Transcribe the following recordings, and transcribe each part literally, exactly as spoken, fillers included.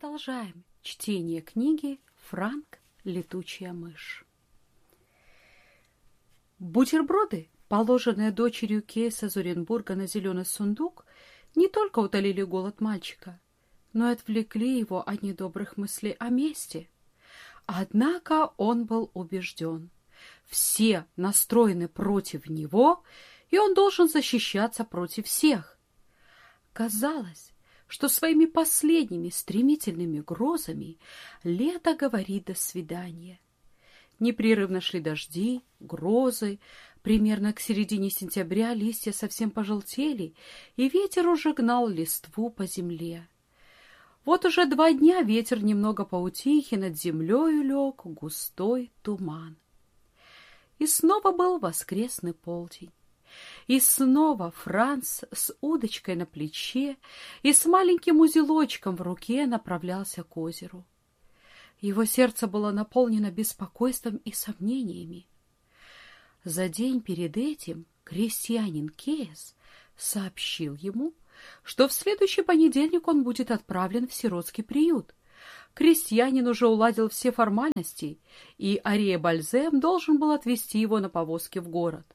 продолжаем чтение книги «Франк. Летучая мышь». Бутерброды, положенные дочерью Кейса Зуренбурга на зеленый сундук, не только утолили голод мальчика, но и отвлекли его от недобрых мыслей о мести. Однако он был убежден, все настроены против него, и он должен защищаться против всех. Казалось, что своими последними стремительными грозами лето говорит «до свидания». Непрерывно шли дожди, грозы. Примерно к середине сентября листья совсем пожелтели, и ветер уже гнал листву по земле. Вот уже два дня ветер немного поутих, и над землею лег густой туман. И снова был воскресный полдень. И снова Франц с удочкой на плече и с маленьким узелочком в руке направлялся к озеру. Его сердце было наполнено беспокойством и сомнениями. За день перед этим крестьянин Кейс сообщил ему, что в следующий понедельник он будет отправлен в сиротский приют. Крестьянин уже уладил все формальности, и Ария Бальзем должен был отвезти его на повозке в город.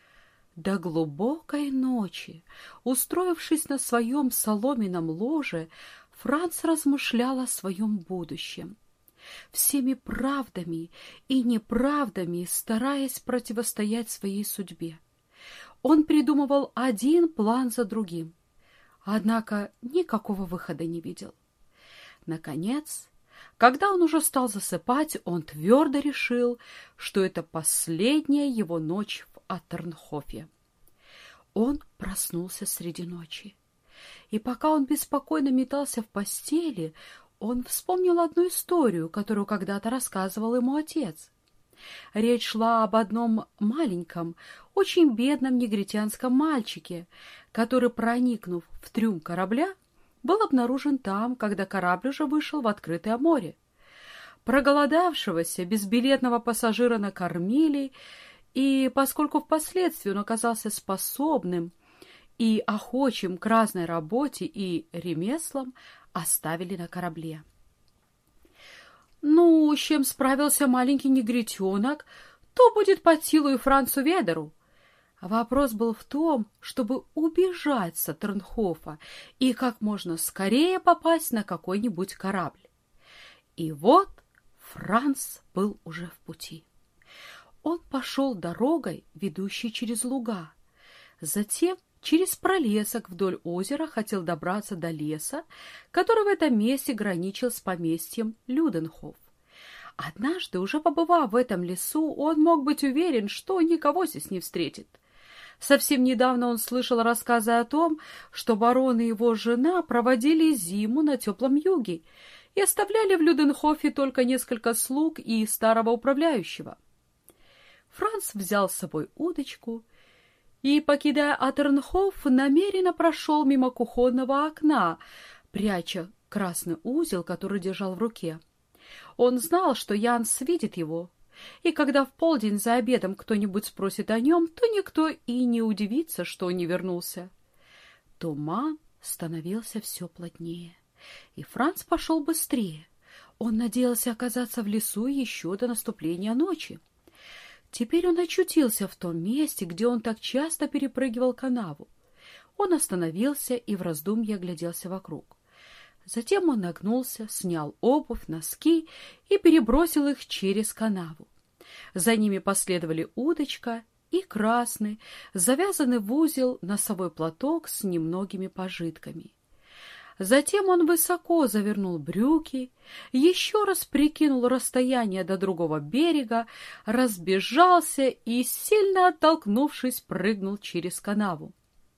До глубокой ночи, устроившись на своем соломенном ложе, Франц размышлял о своем будущем, всеми правдами и неправдами стараясь противостоять своей судьбе. Он придумывал один план за другим, однако никакого выхода не видел. Наконец, когда он уже стал засыпать, он твердо решил, что это последняя его ночь в Атернхофе. Он проснулся среди ночи, и пока он беспокойно метался в постели, он вспомнил одну историю, которую когда-то рассказывал ему отец. Речь шла об одном маленьком, очень бедном негритянском мальчике, который, проникнув в трюм корабля, был обнаружен там, когда корабль уже вышел в открытое море. Проголодавшегося, безбилетного пассажира накормили, и поскольку впоследствии он оказался способным и охочим к разной работе и ремеслам, оставили на корабле. Ну, с чем справился маленький негритенок, то будет под силу и Францу Ведеру. Вопрос был в том, чтобы убежать с Атернхофа и как можно скорее попасть на какой-нибудь корабль. И вот Франц был уже в пути. Он пошел дорогой, ведущей через луга. Затем через пролесок вдоль озера хотел добраться до леса, который в этом месте граничил с поместьем Люденхоф. Однажды, уже побывав в этом лесу, он мог быть уверен, что никого здесь не встретит. Совсем недавно он слышал рассказы о том, что барон и его жена проводили зиму на теплом юге и оставляли в Люденхофе только несколько слуг и старого управляющего. Франц взял с собой удочку и, покидая Атернхоф, намеренно прошел мимо кухонного окна, пряча красный узел, который держал в руке. Он знал, что Янс видит его, и когда в полдень за обедом кто-нибудь спросит о нем, то никто и не удивится, что он не вернулся. Туман становился все плотнее, и Франц пошел быстрее. Он надеялся оказаться в лесу еще до наступления ночи. Теперь он очутился в том месте, где он так часто перепрыгивал канаву. Он остановился и в раздумье огляделся вокруг. Затем он нагнулся, снял обувь, носки и перебросил их через канаву. За ними последовали удочка и красный, завязанный в узел носовой платок с немногими пожитками. Затем он высоко завернул брюки, еще раз прикинул расстояние до другого берега, разбежался и, сильно оттолкнувшись, прыгнул через канаву.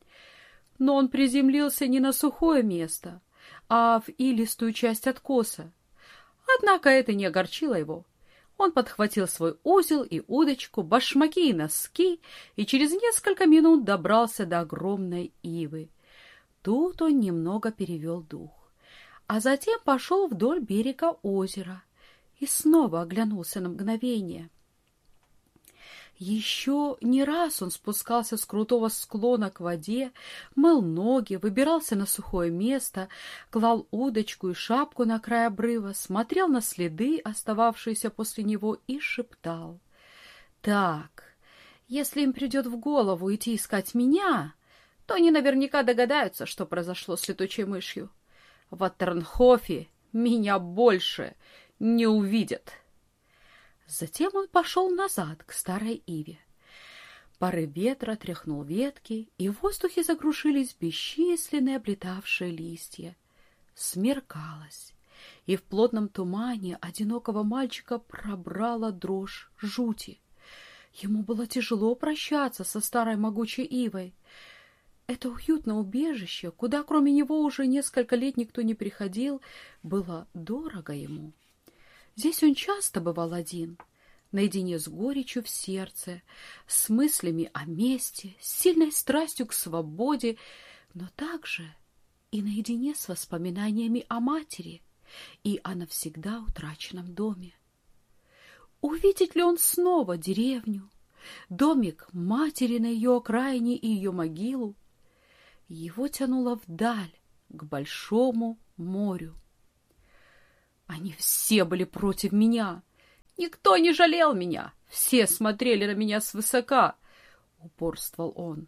Но он приземлился не на сухое место, а в илистую часть откоса. Однако это не огорчило его. Он подхватил свой узел и удочку, башмаки и носки, и через несколько минут добрался до огромной ивы. Тут он немного перевел дух, а затем пошел вдоль берега озера и снова оглянулся на мгновение. Еще не раз он спускался с крутого склона к воде, мыл ноги, выбирался на сухое место, клал удочку и шапку на край обрыва, смотрел на следы, остававшиеся после него, и шептал: «Так, если им придет в голову идти искать меня, то они наверняка догадаются, что произошло с летучей мышью. В Атернхофе меня больше не увидят». Затем он пошел назад, к старой иве. Порыв ветра тряхнул ветки, и в воздухе закрушились бесчисленные облетавшие листья. Смеркалось, и в плотном тумане одинокого мальчика пробрала дрожь жути. Ему было тяжело прощаться со старой могучей ивой. Это уютное убежище, куда кроме него уже несколько лет никто не приходил, было дорого ему. Здесь он часто бывал один, наедине с горечью в сердце, с мыслями о мести, с сильной страстью к свободе, но также и наедине с воспоминаниями о матери и о навсегда утраченном доме. Увидит ли он снова деревню, домик матери на ее окраине и ее могилу? Его тянуло вдаль, к большому морю. Они все были против меня. Никто не жалел меня. Все смотрели на меня свысока, — упорствовал он.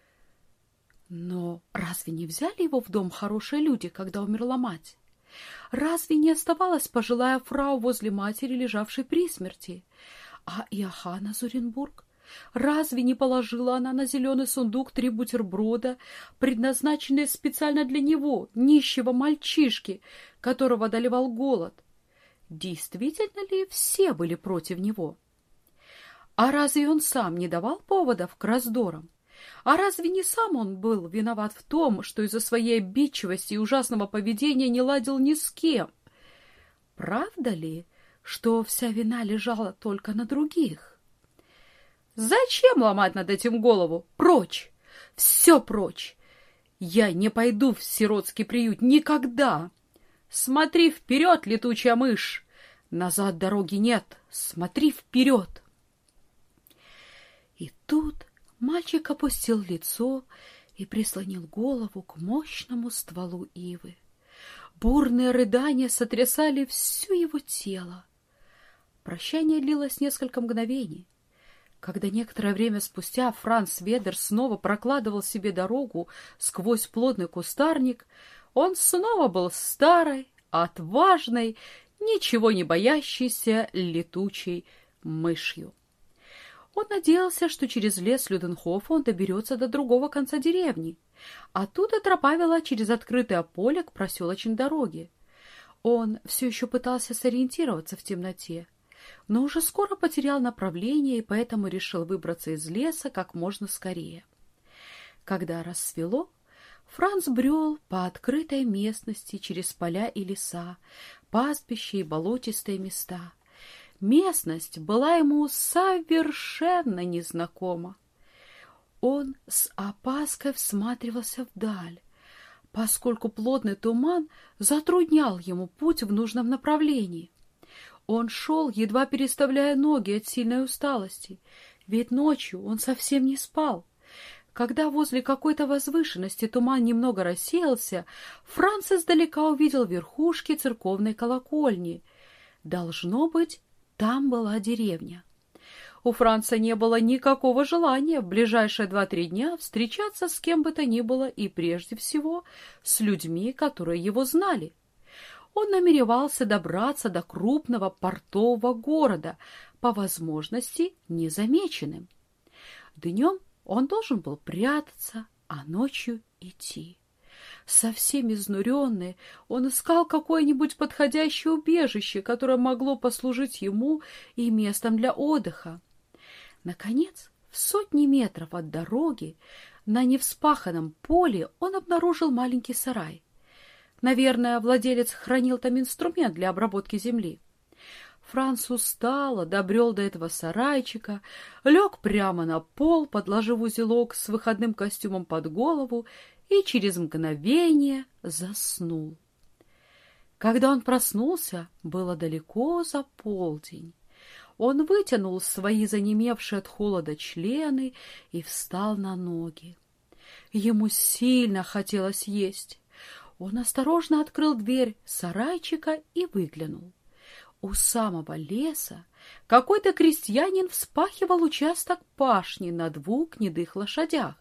Но разве не взяли его в дом хорошие люди, когда умерла мать? Разве не оставалась пожилая фрау возле матери, лежавшей при смерти? А Иоханна Зуренбург? Разве не положила она на зеленый сундук три бутерброда, предназначенные специально для него, нищего мальчишки, которого одолевал голод? Действительно ли все были против него? А разве он сам не давал поводов к раздорам? А разве не сам он был виноват в том, что из-за своей обидчивости и ужасного поведения не ладил ни с кем? Правда ли, что вся вина лежала только на других? Зачем ломать над этим голову? Прочь! Все прочь! Я не пойду в сиротский приют никогда! Смотри вперед, летучая мышь! Назад дороги нет! Смотри вперед! И тут мальчик опустил лицо и прислонил голову к мощному стволу ивы. Бурные рыдания сотрясали все его тело. Прощание длилось несколько мгновений. Когда некоторое время спустя Франц Ведер снова прокладывал себе дорогу сквозь плотный кустарник, он снова был старой, отважной, ничего не боящейся летучей мышью. Он надеялся, что через лес Люденхофа он доберется до другого конца деревни. Оттуда тропа вела через открытое поле к проселочной дороге. Он все еще пытался сориентироваться в темноте, но уже скоро потерял направление и поэтому решил выбраться из леса как можно скорее. Когда рассвело, Франц брел по открытой местности через поля и леса, пастбища и болотистые места. Местность была ему совершенно незнакома. Он с опаской всматривался вдаль, поскольку плотный туман затруднял ему путь в нужном направлении. Он шел, едва переставляя ноги от сильной усталости, ведь ночью он совсем не спал. Когда возле какой-то возвышенности туман немного рассеялся, Франц издалека увидел верхушки церковной колокольни. Должно быть, там была деревня. У Франца не было никакого желания в ближайшие два-три дня встречаться с кем бы то ни было и прежде всего с людьми, которые его знали. Он намеревался добраться до крупного портового города, по возможности незамеченным. Днем он должен был прятаться, а ночью идти. Совсем изнуренный, он искал какое-нибудь подходящее убежище, которое могло послужить ему и местом для отдыха. Наконец, в сотни метров от дороги, на невспаханном поле, он обнаружил маленький сарай. Наверное, владелец хранил там инструмент для обработки земли. Франц устало добрел до этого сарайчика, лег прямо на пол, подложив узелок с выходным костюмом под голову, и через мгновение заснул. Когда он проснулся, было далеко за полдень. Он вытянул свои занемевшие от холода члены и встал на ноги. Ему сильно хотелось есть. Он осторожно открыл дверь сарайчика и выглянул. У самого леса какой-то крестьянин вспахивал участок пашни на двух гнедых лошадях.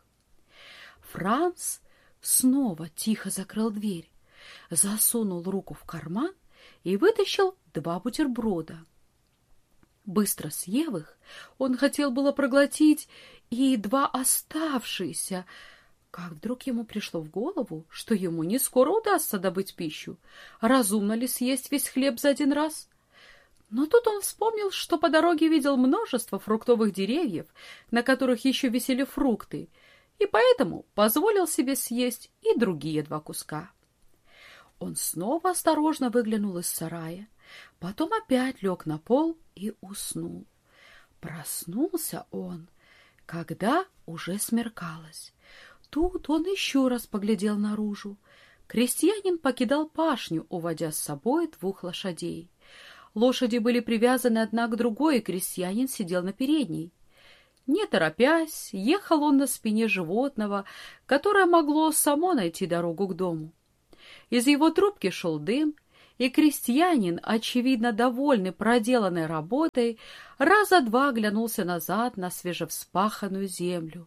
Франц снова тихо закрыл дверь, засунул руку в карман и вытащил два бутерброда. Быстро съев их, он хотел было проглотить и два оставшиеся, как вдруг ему пришло в голову, что ему не скоро удастся добыть пищу. Разумно ли съесть весь хлеб за один раз? Но тут он вспомнил, что по дороге видел множество фруктовых деревьев, на которых еще висели фрукты, и поэтому позволил себе съесть и другие два куска. Он снова осторожно выглянул из сарая, потом опять лег на пол и уснул. Проснулся он, когда уже смеркалось. Тут он еще раз поглядел наружу. Крестьянин покидал пашню, уводя с собой двух лошадей. Лошади были привязаны одна к другой, и крестьянин сидел на передней. Не торопясь, ехал он на спине животного, которое могло само найти дорогу к дому. Из его трубки шел дым, и крестьянин, очевидно довольный проделанной работой, раза два оглянулся назад на свежевспаханную землю.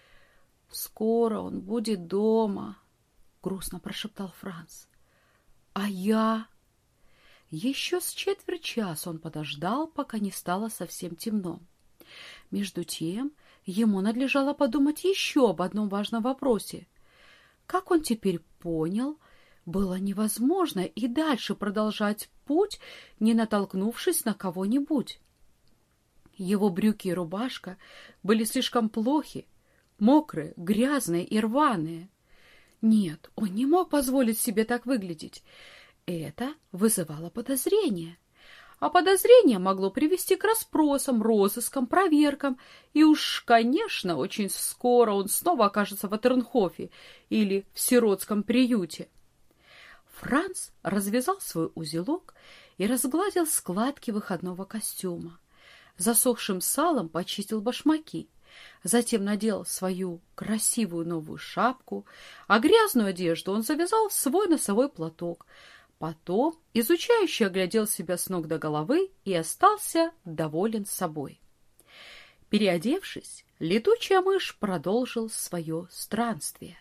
«Скоро он будет дома», — грустно прошептал Франц. «А я...» Еще с четверть часа он подождал, пока не стало совсем темно. Между тем ему надлежало подумать еще об одном важном вопросе. Как он теперь понял, было невозможно и дальше продолжать путь, не натолкнувшись на кого-нибудь. Его брюки и рубашка были слишком плохи, мокрые, грязные и рваные. Нет, он не мог позволить себе так выглядеть. Это вызывало подозрение. А подозрение могло привести к расспросам, розыскам, проверкам, и уж, конечно, очень скоро он снова окажется в Атернхофе или в сиротском приюте. Франц развязал свой узелок и разгладил складки выходного костюма. Засохшим салом почистил башмаки, затем надел свою красивую новую шапку, а грязную одежду он завязал в свой носовой платок. Потом изучающе оглядел себя с ног до головы и остался доволен собой. Переодевшись, летучая мышь продолжил свое странствие.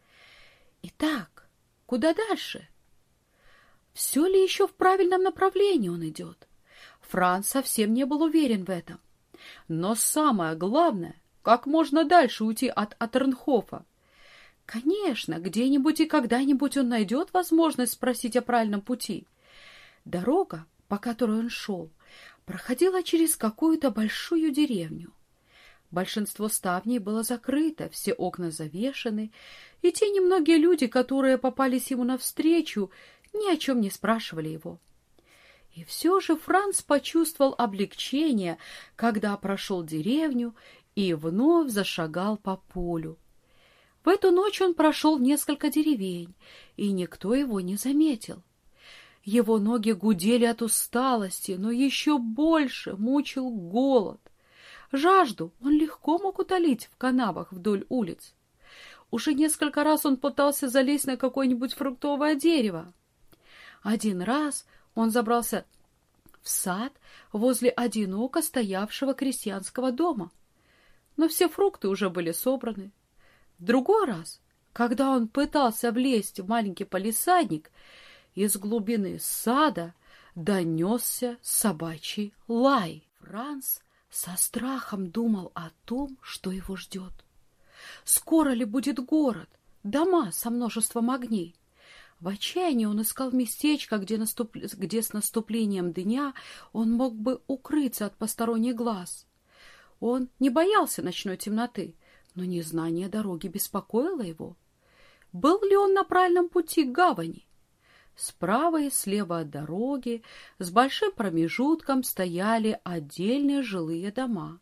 Итак, куда дальше? Все ли еще в правильном направлении он идет? Франц совсем не был уверен в этом. Но самое главное, как можно дальше уйти от Атернхофа. Конечно, где-нибудь и когда-нибудь он найдет возможность спросить о правильном пути. Дорога, по которой он шел, проходила через какую-то большую деревню. Большинство ставней было закрыто, все окна завешаны, и те немногие люди, которые попались ему навстречу, ни о чем не спрашивали его. И все же Франц почувствовал облегчение, когда прошел деревню и вновь зашагал по полю. В эту ночь он прошел несколько деревень, и никто его не заметил. Его ноги гудели от усталости, но еще больше мучил голод. Жажду он легко мог утолить в канавах вдоль улиц. Уже несколько раз он пытался залезть на какое-нибудь фруктовое дерево. Один раз он забрался в сад возле одиноко стоявшего крестьянского дома, но все фрукты уже были собраны. В другой раз, когда он пытался влезть в маленький палисадник, из глубины сада донесся собачий лай. Франц со страхом думал о том, что его ждет. Скоро ли будет город, дома со множеством огней? В отчаянии он искал местечко, где, наступ... где с наступлением дня он мог бы укрыться от посторонних глаз. Он не боялся ночной темноты, но незнание дороги беспокоило его. Был ли он на правильном пути к гавани? Справа и слева от дороги с большим промежутком стояли отдельные жилые дома.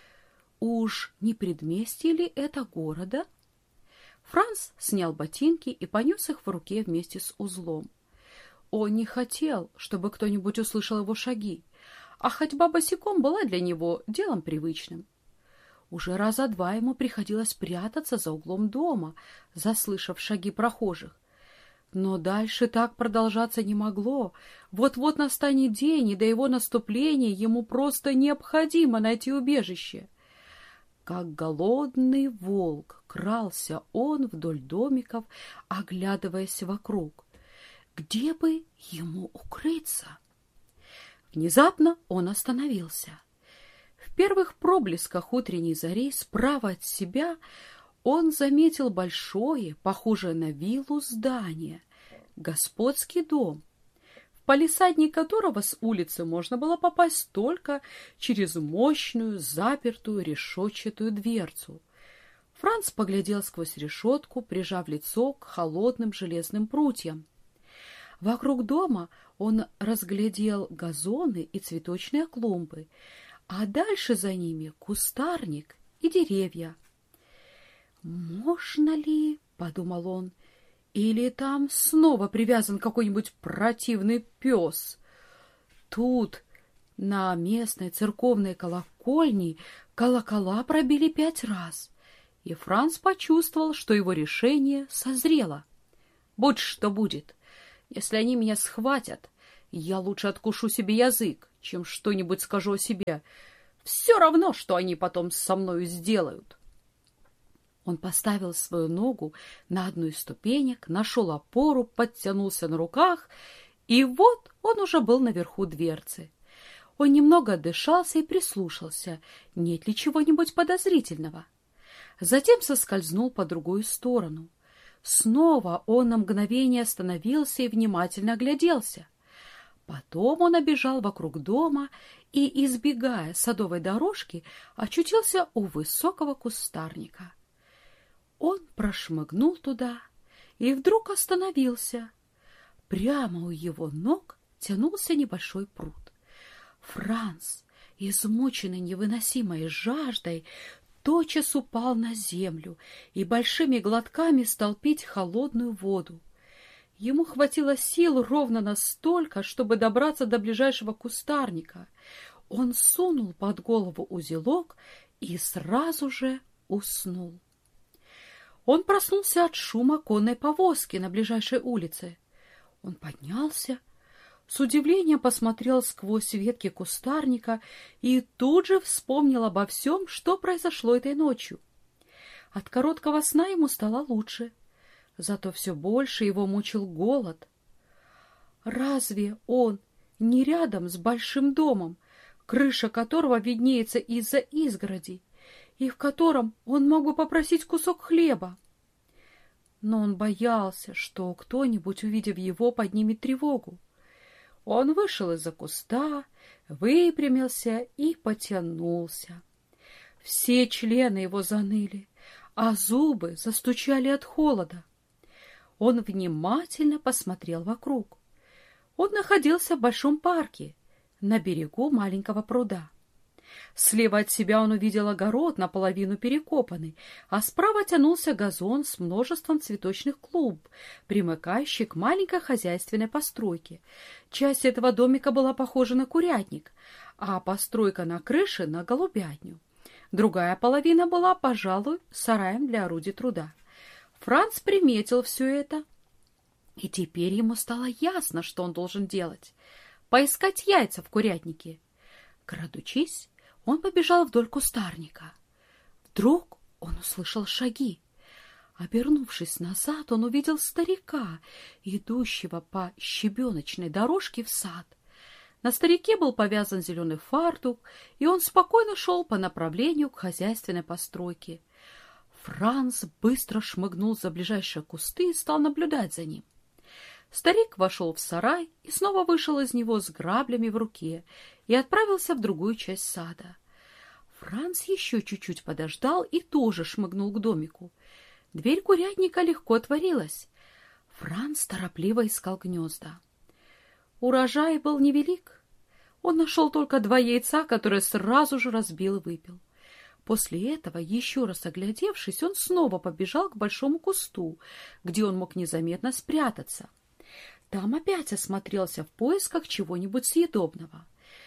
Уж не предместье ли это города? Франц снял ботинки и понес их в руке вместе с узлом. Он не хотел, чтобы кто-нибудь услышал его шаги, а ходьба босиком была для него делом привычным. Уже раза два ему приходилось прятаться за углом дома, заслышав шаги прохожих. Но дальше так продолжаться не могло. Вот-вот настанет день, и до его наступления ему просто необходимо найти убежище. Как голодный волк крался он вдоль домиков, оглядываясь вокруг. Где бы ему укрыться? Внезапно он остановился. В первых проблесках утренней зари справа от себя он заметил большое, похожее на виллу, здание, господский дом, в палисадник которого с улицы можно было попасть только через мощную, запертую решетчатую дверцу. Франц поглядел сквозь решетку, прижав лицо к холодным железным прутьям. Вокруг дома он разглядел газоны и цветочные клумбы, а дальше за ними кустарник и деревья. «Можно ли, — подумал он, — или там снова привязан какой-нибудь противный пес? Тут, на местной церковной колокольне, колокола пробили пять раз, и Франц почувствовал, что его решение созрело. Будь что будет, если они меня схватят, я лучше откушу себе язык, чем что-нибудь скажу о себе. Все равно, что они потом со мною сделают». Он поставил свою ногу на одну из ступенек, нашел опору, подтянулся на руках, и вот он уже был наверху дверцы. Он немного отдышался и прислушался, нет ли чего-нибудь подозрительного. Затем соскользнул по другую сторону. Снова он на мгновение остановился и внимательно огляделся. Потом он обежал вокруг дома и, избегая садовой дорожки, очутился у высокого кустарника. Он прошмыгнул туда и вдруг остановился. Прямо у его ног тянулся небольшой пруд. Франц, измученный невыносимой жаждой, тотчас упал на землю и большими глотками стал пить холодную воду. Ему хватило сил ровно настолько, чтобы добраться до ближайшего кустарника. Он сунул под голову узелок и сразу же уснул. Он проснулся от шума конной повозки на ближайшей улице. Он поднялся, с удивлением посмотрел сквозь ветки кустарника и тут же вспомнил обо всем, что произошло этой ночью. От короткого сна ему стало лучше, зато все больше его мучил голод. Разве он не рядом с большим домом, крыша которого виднеется из-за изгороди, и в котором он мог бы попросить кусок хлеба? Но он боялся, что кто-нибудь, увидев его, поднимет тревогу. Он вышел из-за куста, выпрямился и потянулся. Все члены его заныли, а зубы застучали от холода. Он внимательно посмотрел вокруг. Он находился в большом парке, на берегу маленького пруда. Слева от себя он увидел огород, наполовину перекопанный, а справа тянулся газон с множеством цветочных клумб, примыкающий к маленькой хозяйственной постройке. Часть этого домика была похожа на курятник, а постройка на крыше — на голубятню. Другая половина была, пожалуй, сараем для орудий труда. Франц приметил все это, и теперь ему стало ясно, что он должен делать — поискать яйца в курятнике. Крадучись, он побежал вдоль кустарника. Вдруг он услышал шаги. Обернувшись назад, он увидел старика, идущего по щебеночной дорожке в сад. На старике был повязан зеленый фартук, и он спокойно шел по направлению к хозяйственной постройке. Франц быстро шмыгнул за ближайшие кусты и стал наблюдать за ним. Старик вошел в сарай и снова вышел из него с граблями в руке и отправился в другую часть сада. Франц еще чуть-чуть подождал и тоже шмыгнул к домику. Дверь курятника легко отворилась. Франц торопливо искал гнезда. Урожай был невелик. Он нашел только два яйца, которые сразу же разбил и выпил. После этого, еще раз оглядевшись, он снова побежал к большому кусту, где он мог незаметно спрятаться. Там опять осмотрелся в поисках чего-нибудь съедобного.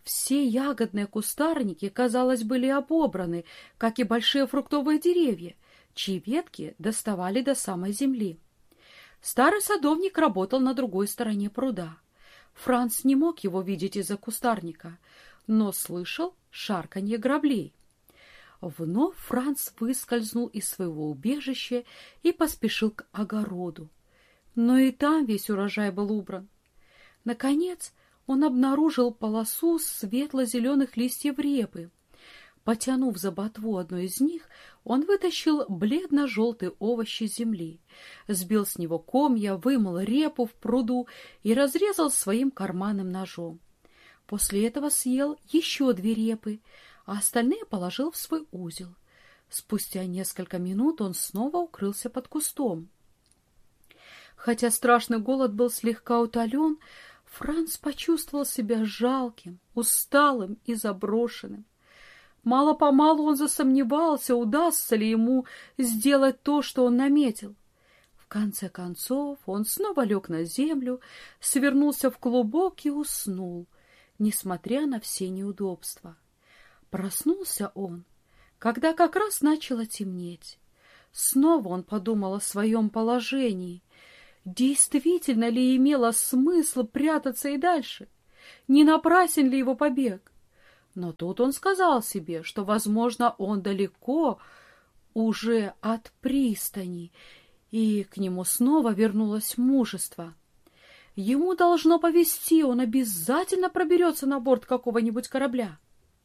Все ягодные кустарники, казалось, были обобраны, как и большие фруктовые деревья, чьи ветки доставали до самой земли. Старый садовник работал на другой стороне пруда. Франц не мог его видеть из-за кустарника, но слышал шарканье граблей. Вновь Франц выскользнул из своего убежища и поспешил к огороду. Но и там весь урожай был убран. Наконец он обнаружил полосу светло-зеленых листьев репы. Потянув за ботву одной из них, он вытащил бледно-желтые овощи земли, сбил с него комья, вымыл репу в пруду и разрезал своим карманным ножом. После этого съел еще две репы, а остальные положил в свой узел. Спустя несколько минут он снова укрылся под кустом. Хотя страшный голод был слегка утолен, Франц почувствовал себя жалким, усталым и заброшенным. Мало-помалу он засомневался, удастся ли ему сделать то, что он наметил. В конце концов он снова лег на землю, свернулся в клубок и уснул, несмотря на все неудобства. Проснулся он, когда как раз начало темнеть. Снова он подумал о своем положении. Действительно ли имело смысл прятаться и дальше? Не напрасен ли его побег? Но тут он сказал себе, что, возможно, он далеко уже от пристани, и к нему снова вернулось мужество. Ему должно повезти, он обязательно проберется на борт какого-нибудь корабля.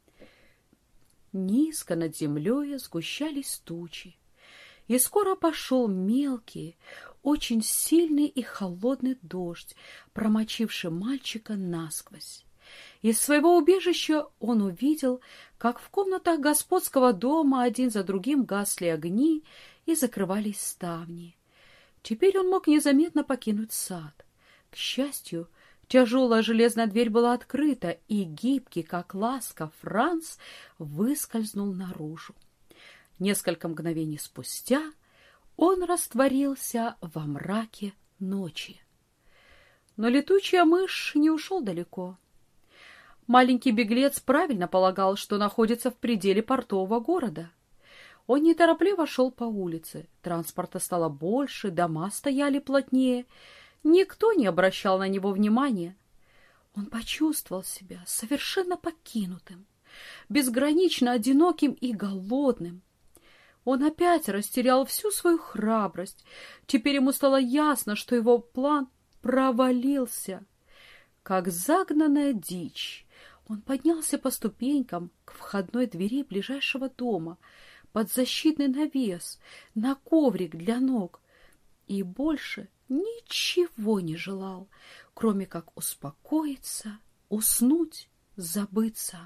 Низко над землей сгущались тучи, и скоро пошел мелкий, очень сильный и холодный дождь, промочивший мальчика насквозь. Из своего убежища он увидел, как в комнатах господского дома один за другим гасли огни и закрывались ставни. Теперь он мог незаметно покинуть сад. К счастью, тяжелая железная дверь была открыта, и гибкий, как ласка, Франц выскользнул наружу. Несколько мгновений спустя он растворился во мраке ночи. Но летучая мышь не ушел далеко. Маленький беглец правильно полагал, что находится в пределе портового города. Он неторопливо шел по улице. Транспорта стало больше, дома стояли плотнее. Никто не обращал на него внимания. Он почувствовал себя совершенно покинутым, безгранично одиноким и голодным. Он опять растерял всю свою храбрость. Теперь ему стало ясно, что его план провалился. Как загнанная дичь, он поднялся по ступенькам к входной двери ближайшего дома, под защитный навес, на коврик для ног, и больше ничего не желал, кроме как успокоиться, уснуть, забыться.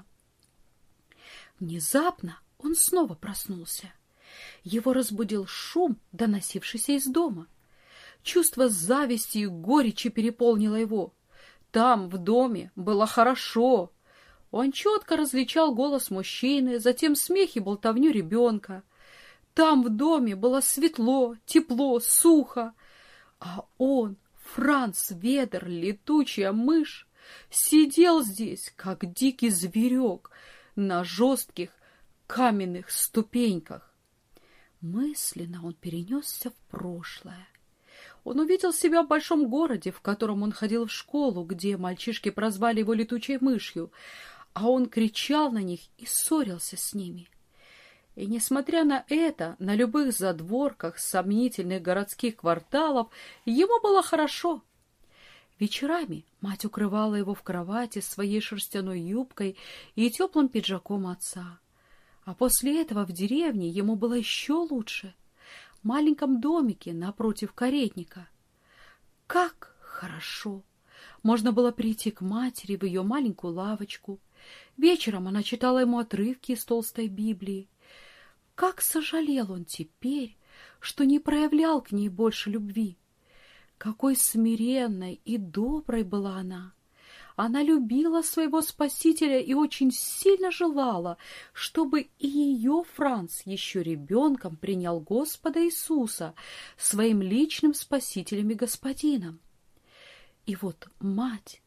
Внезапно он снова проснулся. Его разбудил шум, доносившийся из дома. Чувство зависти и горечи переполнило его. Там, в доме, было хорошо. Он четко различал голос мужчины, затем смех и болтовню ребенка. Там, в доме, было светло, тепло, сухо. А он, Франц Ведер, летучая мышь, сидел здесь, как дикий зверек, на жестких каменных ступеньках. Мысленно он перенесся в прошлое. Он увидел себя в большом городе, в котором он ходил в школу, где мальчишки прозвали его летучей мышью, а он кричал на них и ссорился с ними. И, несмотря на это, на любых задворках сомнительных городских кварталов ему было хорошо. Вечерами мать укрывала его в кровати своей шерстяной юбкой и теплым пиджаком отца. А после этого в деревне ему было еще лучше, в маленьком домике напротив каретника. Как хорошо! Можно было прийти к матери в ее маленькую лавочку. Вечером она читала ему отрывки из толстой Библии. Как сожалел он теперь, что не проявлял к ней больше любви. Какой смиренной и доброй была она! Она любила своего Спасителя и очень сильно желала, чтобы и ее Франц еще ребенком принял Господа Иисуса своим личным Спасителем и Господином. И вот мать,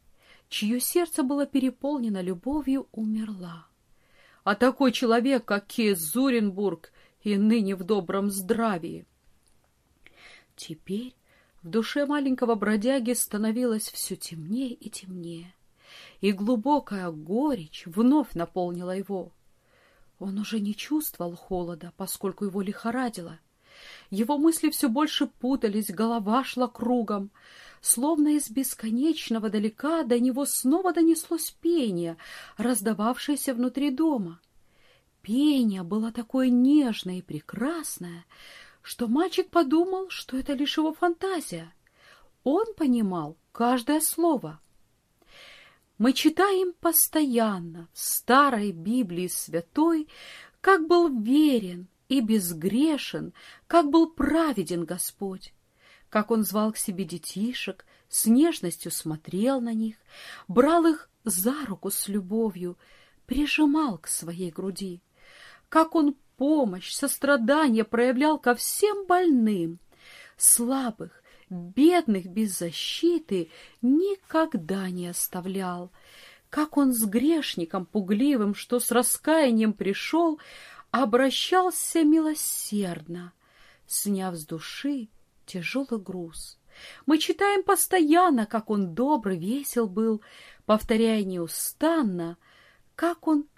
чье сердце было переполнено любовью, умерла. А такой человек, как Кейс Зуренбург, и ныне в добром здравии. Теперь в душе маленького бродяги становилось все темнее и темнее, и глубокая горечь вновь наполнила его. Он уже не чувствовал холода, поскольку его лихорадило. Его мысли все больше путались, голова шла кругом. Словно из бесконечного далека до него снова донеслось пение, раздававшееся внутри дома. Пение было такое нежное и прекрасное, что мальчик подумал, что это лишь его фантазия. Он понимал каждое слово. Мы читаем постоянно в старой Библии святой, как был верен и безгрешен, как был праведен Господь, как Он звал к себе детишек, с нежностью смотрел на них, брал их за руку с любовью, прижимал к своей груди, как Он помощь, сострадание проявлял ко всем больным, слабых, бедных, без защиты никогда не оставлял, как Он с грешником пугливым, что с раскаянием пришел, обращался милосердно, сняв с души тяжелый груз. Мы читаем постоянно, как Он добр, весел был, повторяя неустанно, как Он